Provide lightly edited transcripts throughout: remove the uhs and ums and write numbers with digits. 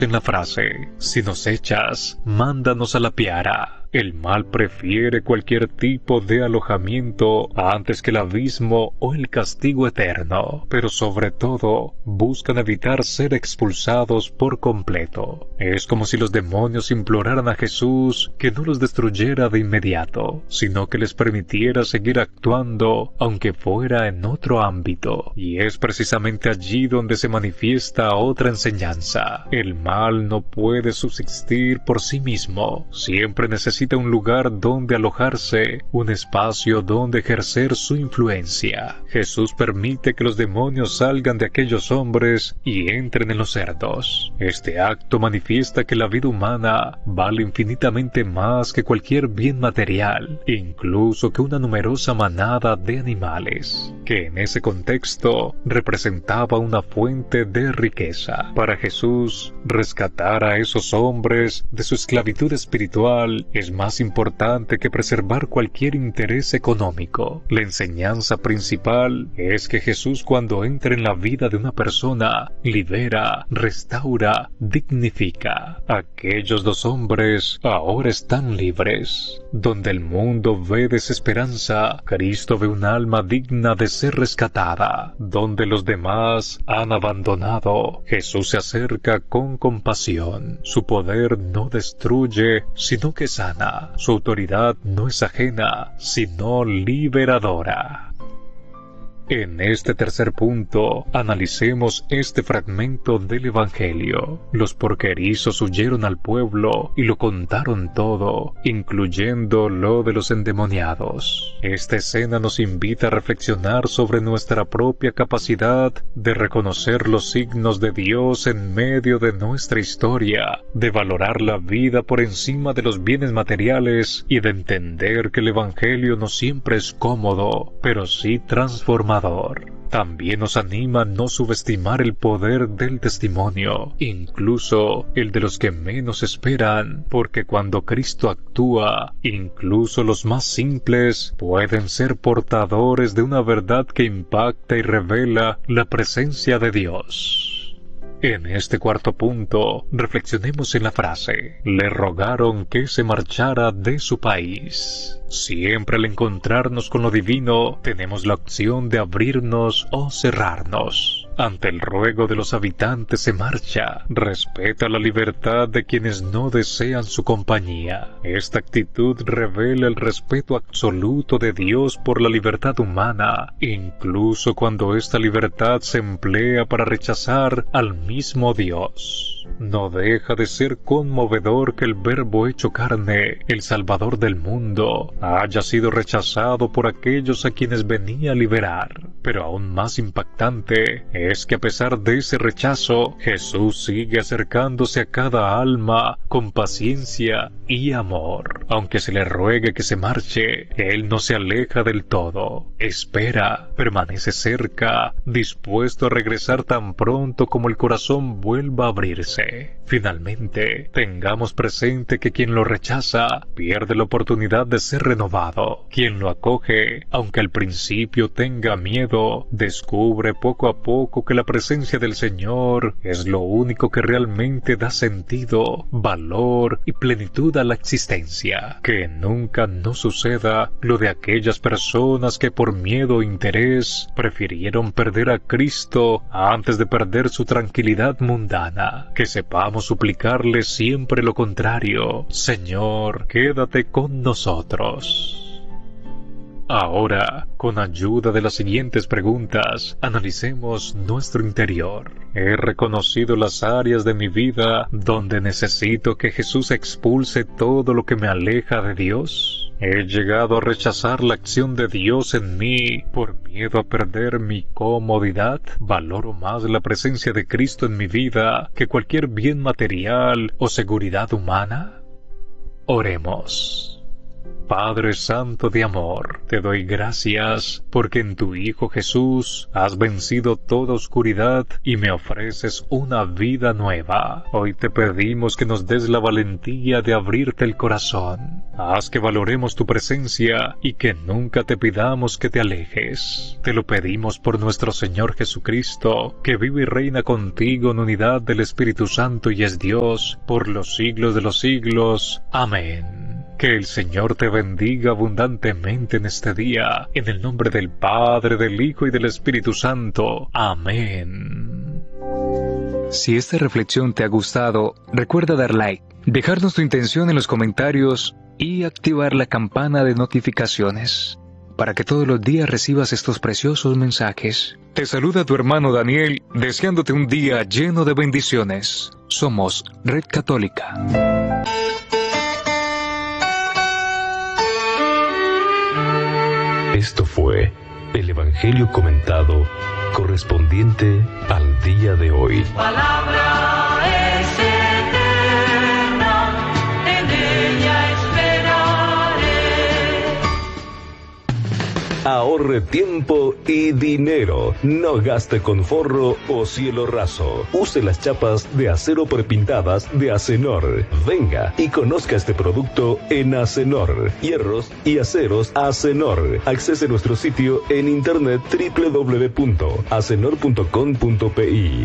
En la frase, si nos echas, mándanos a la piara. El mal prefiere cualquier tipo de alojamiento antes que el abismo o el castigo eterno, pero sobre todo buscan evitar ser expulsados por completo. Es como si los demonios imploraran a Jesús que no los destruyera de inmediato, sino que les permitiera seguir actuando aunque fuera en otro ámbito. Y es precisamente allí donde se manifiesta otra enseñanza. El mal no puede subsistir por sí mismo, siempre necesita un lugar donde alojarse, un espacio donde ejercer su influencia. Jesús permite que los demonios salgan de aquellos hombres y entren en los cerdos. Este acto manifiesta que la vida humana vale infinitamente más que cualquier bien material, incluso que una numerosa manada de animales, que en ese contexto representaba una fuente de riqueza. Para Jesús, rescatar a esos hombres de su esclavitud espiritual es más importante que preservar cualquier interés económico. La enseñanza principal es que Jesús, cuando entra en la vida de una persona, libera, restaura, dignifica. Aquellos dos hombres ahora están libres. Donde el mundo ve desesperanza, Cristo ve un alma digna de ser rescatada. Donde los demás han abandonado, Jesús se acerca con compasión. Su poder no destruye, sino que sana. Su autoridad no es ajena, sino liberadora. En este tercer punto, analicemos este fragmento del Evangelio. Los porquerizos huyeron al pueblo y lo contaron todo, incluyendo lo de los endemoniados. Esta escena nos invita a reflexionar sobre nuestra propia capacidad de reconocer los signos de Dios en medio de nuestra historia, de valorar la vida por encima de los bienes materiales y de entender que el Evangelio no siempre es cómodo, pero sí transformador. También nos anima a no subestimar el poder del testimonio, incluso el de los que menos esperan, porque cuando Cristo actúa, incluso los más simples pueden ser portadores de una verdad que impacta y revela la presencia de Dios. En este cuarto punto, reflexionemos en la frase, le rogaron que se marchara de su país. Siempre al encontrarnos con lo divino, tenemos la opción de abrirnos o cerrarnos. Ante el ruego de los habitantes se marcha, respeta la libertad de quienes no desean su compañía. Esta actitud revela el respeto absoluto de Dios por la libertad humana, incluso cuando esta libertad se emplea para rechazar al mismo Dios. No deja de ser conmovedor que el Verbo hecho carne, el Salvador del mundo, haya sido rechazado por aquellos a quienes venía a liberar. Pero aún más impactante es que a pesar de ese rechazo, Jesús sigue acercándose a cada alma con paciencia y amor. Aunque se le ruegue que se marche, Él no se aleja del todo. Espera, permanece cerca, dispuesto a regresar tan pronto como el corazón vuelva a abrirse. Finalmente, tengamos presente que quien lo rechaza pierde la oportunidad de ser renovado. Quien lo acoge, aunque al principio tenga miedo, descubre poco a poco que la presencia del Señor es lo único que realmente da sentido, valor y plenitud a la existencia. Que nunca nos suceda lo de aquellas personas que por miedo o interés prefirieron perder a Cristo antes de perder su tranquilidad mundana. Que sepamos suplicarle siempre lo contrario: Señor, quédate con nosotros. Ahora, con ayuda de las siguientes preguntas, analicemos nuestro interior. ¿He reconocido las áreas de mi vida donde necesito que Jesús expulse todo lo que me aleja de Dios? ¿He llegado a rechazar la acción de Dios en mí por miedo a perder mi comodidad? ¿Valoro más la presencia de Cristo en mi vida que cualquier bien material o seguridad humana? Oremos. Padre Santo de amor, te doy gracias porque en tu Hijo Jesús has vencido toda oscuridad y me ofreces una vida nueva. Hoy te pedimos que nos des la valentía de abrirte el corazón. Haz que valoremos tu presencia y que nunca te pidamos que te alejes. Te lo pedimos por nuestro Señor Jesucristo, que vive y reina contigo en unidad del Espíritu Santo y es Dios por los siglos de los siglos. Amén. Que el Señor te bendiga abundantemente en este día, en el nombre del Padre, del Hijo y del Espíritu Santo. Amén. Si esta reflexión te ha gustado, recuerda dar like, dejarnos tu intención en los comentarios y activar la campana de notificaciones para que todos los días recibas estos preciosos mensajes. Te saluda tu hermano Daniel, deseándote un día lleno de bendiciones. Somos Red Católica. Esto fue el Evangelio comentado correspondiente al día de hoy. Palabra es eterna, en ella esperaré. Ahorre tiempo y dinero. No gaste con forro o cielo raso. Use las chapas de acero prepintadas de Acenor. Venga y conozca este producto en Acenor. Hierros y aceros Acenor. Accese a nuestro sitio en internet www.acenor.com.pi.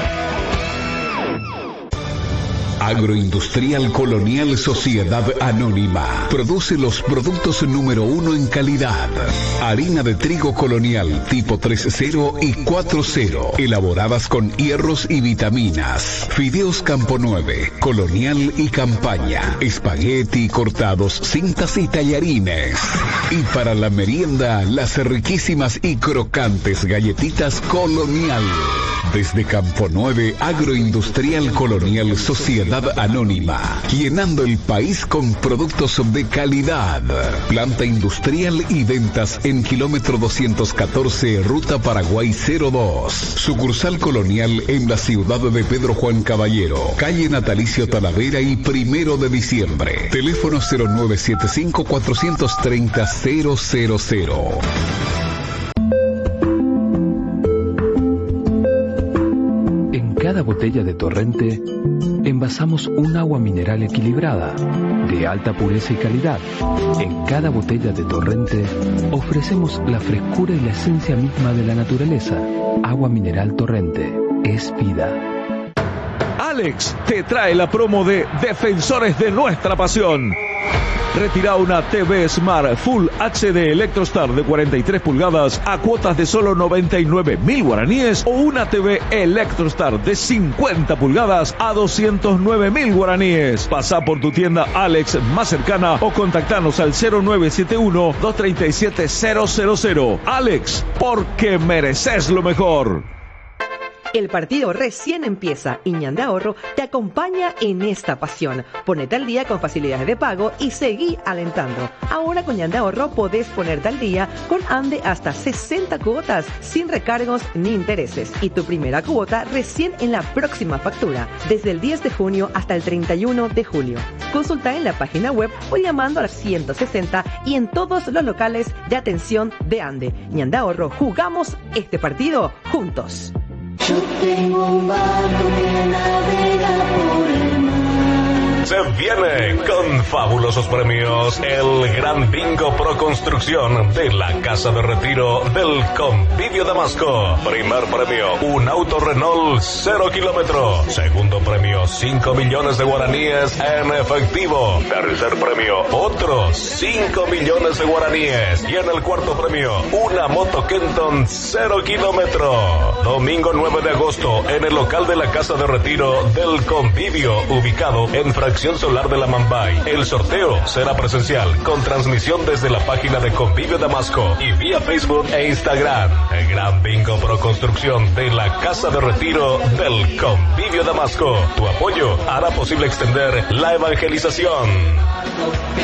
Agroindustrial Colonial Sociedad Anónima produce los productos número 1 en calidad. Harina de trigo colonial tipo 3.0 y 4.0, elaboradas con hierros y vitaminas. Fideos Campo 9, colonial y campaña. Espagueti cortados, cintas y tallarines. Y para la merienda, las riquísimas y crocantes galletitas colonial. Desde Campo 9, Agroindustrial Colonial Sociedad Anónima, llenando el país con productos de calidad. Planta industrial y ventas en kilómetro 214, Ruta Paraguay 02. Sucursal colonial en la ciudad de Pedro Juan Caballero, calle Natalicio Talavera y 1 de diciembre. Teléfono 0975-430-000. En cada botella de Torrente envasamos un agua mineral equilibrada, de alta pureza y calidad. En cada botella de Torrente ofrecemos la frescura y la esencia misma de la naturaleza. Agua mineral Torrente es vida. Alex te trae la promo de Defensores de Nuestra Pasión. Retira una TV Smart Full HD Electrostar de 43 pulgadas a cuotas de solo 99.000 guaraníes o una TV Electrostar de 50 pulgadas a 209.000 guaraníes. Pasa por tu tienda Alex más cercana o contactanos al 0971-237-000. Alex, porque mereces lo mejor. El partido recién empieza y Ñandé Ahorro te acompaña en esta pasión. Ponete al día con facilidades de pago y seguí alentando. Ahora con Ñandé Ahorro podés ponerte al día con Ande hasta 60 cuotas sin recargos ni intereses. Y tu primera cuota recién en la próxima factura, desde el 10 de junio hasta el 31 de julio. Consulta en la página web o llamando al 160 y en todos los locales de atención de Ande. Ñandé Ahorro, jugamos este partido juntos. Yo tengo un barco que navega por el mar. Se viene con fabulosos premios el Gran Bingo Pro Construcción de la Casa de Retiro del Convivio Damasco. Primer premio, un auto Renault 0 kilómetro. Segundo premio, 5 millones de guaraníes en efectivo. Tercer premio, otros 5 millones de guaraníes. Y en el cuarto premio, una moto Kenton 0 kilómetro. Domingo 9 de agosto, en el local de la Casa de Retiro del Convivio, ubicado en Fracción Solar de la Mambay. El sorteo será presencial, con transmisión desde la página de Convivio Damasco y vía Facebook e Instagram. El Gran Bingo Pro Construcción de la Casa de Retiro del Convivio Damasco. Tu apoyo hará posible extender la evangelización.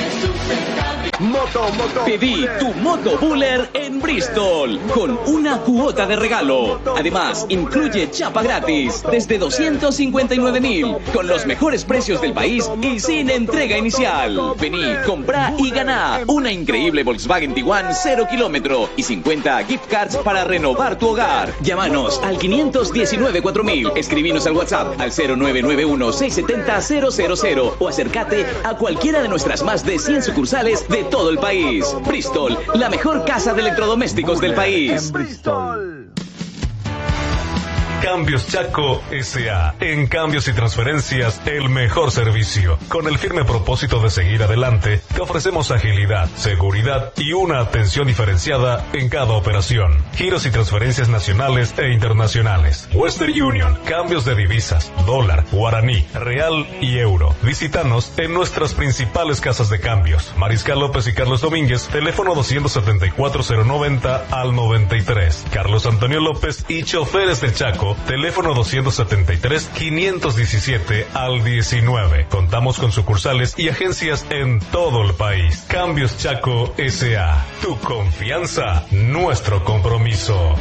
Pedí tu Moto Buller en Bristol con una cuota de regalo. Además, incluye chapa gratis desde 259.000 con los mejores precios del país y sin entrega inicial. Vení, comprá y ganá una increíble Volkswagen Tiguan 0 kilómetro y 50 gift cards para renovar tu hogar. Llámanos al 519-4000, escribinos al WhatsApp al 0991-670-000 o acércate a cualquiera de nuestras más de 100 sucursales de todo el país. Bristol, la mejor casa de electrodomésticos del país. Cambios Chaco S.A. En cambios y transferencias, el mejor servicio. Con el firme propósito de seguir adelante, te ofrecemos agilidad, seguridad y una atención diferenciada en cada operación. Giros y transferencias nacionales e internacionales. Western Union, cambios de divisas, dólar, guaraní, real y euro. Visítanos en nuestras principales casas de cambios. Mariscal López y Carlos Domínguez, teléfono 274-090 al 93. Carlos Antonio López y Choferes del Chaco, teléfono 273-517 al 19. Contamos con sucursales y agencias en todo el país. Cambios Chaco S.A. Tu confianza, nuestro compromiso.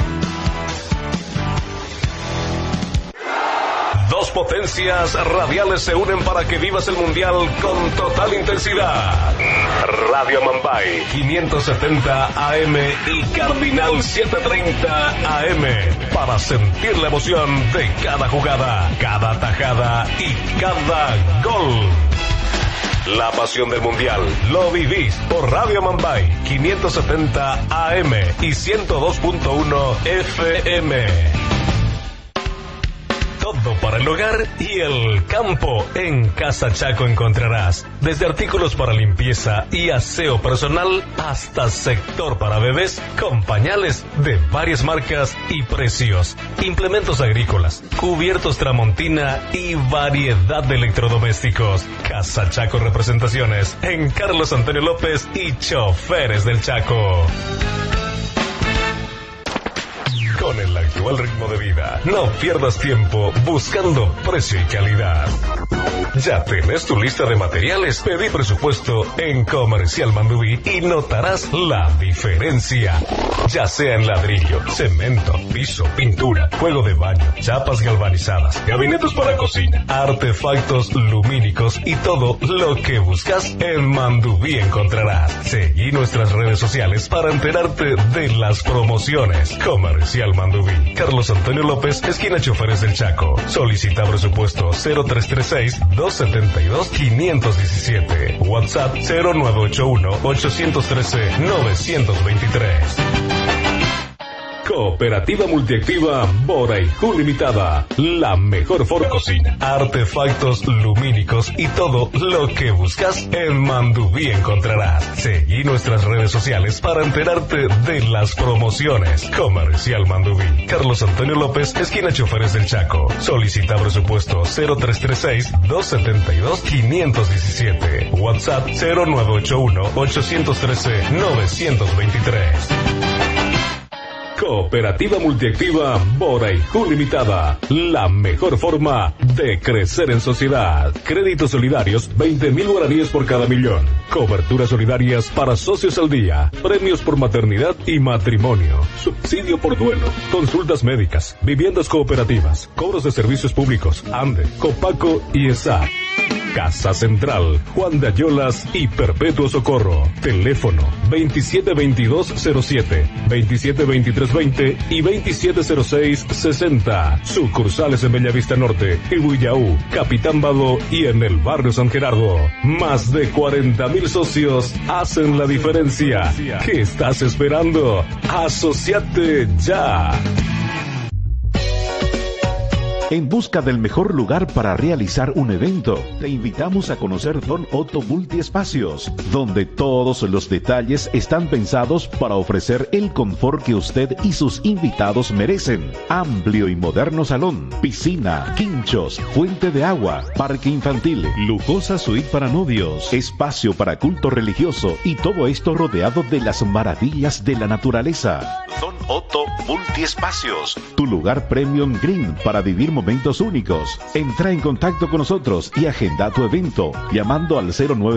Dos potencias radiales se unen para que vivas el mundial con total intensidad. Radio Mambay 570 AM y Cardinal 730 AM para sentir la emoción de cada jugada, cada tajada y cada gol. La pasión del mundial lo vivís por Radio Mambay 570 AM y 102.1 FM. Todo para el hogar y el campo. En Casa Chaco encontrarás desde artículos para limpieza y aseo personal hasta sector para bebés con pañales de varias marcas y precios, implementos agrícolas, cubiertos Tramontina y variedad de electrodomésticos. Casa Chaco Representaciones en Carlos Antonio López y Choferes del Chaco. Con el actual ritmo de vida, no pierdas tiempo buscando precio y calidad. ¿Ya tenés tu lista de materiales? Pedí presupuesto en Comercial Mandubí y notarás la diferencia. Ya sea en ladrillo, cemento, piso, pintura, juego de baño, chapas galvanizadas, gabinetes para cocina, artefactos lumínicos y todo lo que buscas en Mandubí encontrarás. Seguí nuestras redes sociales para enterarte de las promociones. Comercial Mandubí, Carlos Antonio López, esquina Choferes del Chaco. Solicita presupuesto 0336-272-517. WhatsApp 0981-813-923. Cooperativa Multiactiva Boraicú Limitada. La mejor cocina, artefactos lumínicos y todo lo que buscas en Mandubí encontrarás. Seguí nuestras redes sociales para enterarte de las promociones. Comercial Mandubí, Carlos Antonio López, esquina Choferes del Chaco. Solicita presupuesto 0336-272-517. WhatsApp 0981-813-923. Cooperativa Multiactiva Boraicú Limitada. La mejor forma de crecer en sociedad. Créditos solidarios, 20.000 guaraníes por cada millón. Coberturas solidarias para socios al día. Premios por maternidad y matrimonio. Subsidio por duelo. Consultas médicas. Viviendas cooperativas. Cobros de servicios públicos. ANDE, Copaco y ESA. Casa Central, Juan de Ayolas y Perpetuo Socorro. Teléfono 272207, 272320 y 270660. Sucursales en Bellavista Norte, Ibuyaú, Capitán Bado y en el barrio San Gerardo. Más de 40.000 socios hacen la diferencia. ¿Qué estás esperando? ¡Asociate ya! En busca del mejor lugar para realizar un evento, te invitamos a conocer Don Otto Multiespacios, donde todos los detalles están pensados para ofrecer el confort que usted y sus invitados merecen. Amplio y moderno salón, piscina, quinchos, fuente de agua, parque infantil, lujosa suite para novios, espacio para culto religioso y todo esto rodeado de las maravillas de la naturaleza. Don Otto Multiespacios, tu lugar premium green para vivir momentos únicos. Entra en contacto con nosotros y agenda tu evento llamando al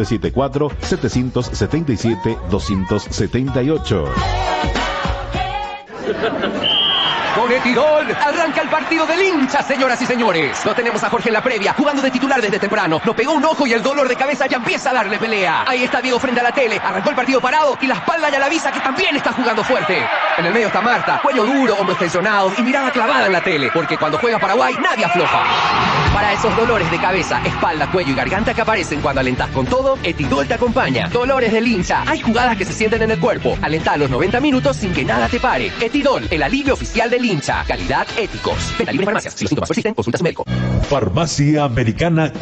0974-777-278. Con Etidol arranca el partido del hincha, señoras y señores. Lo tenemos a Jorge en la previa, jugando de titular desde temprano. Nos pegó un ojo y el dolor de cabeza ya empieza a darle pelea. Ahí está Diego frente a la tele, arrancó el partido parado y la espalda ya le avisa que también está jugando fuerte. En el medio está Marta, cuello duro, hombros tensionados y mirada clavada en la tele, porque cuando juega Paraguay nadie afloja. Para esos dolores de cabeza, espalda, cuello y garganta que aparecen cuando alentás con todo, Etidol te acompaña. Dolores del hincha, hay jugadas que se sienten en el cuerpo. Alentá los 90 minutos sin que nada te pare. Etidol, el alivio oficial del hincha. Calidad, éticos. Venta libre en farmacias. Si los síntomas persisten, consulta a su médico. Farmacia Americana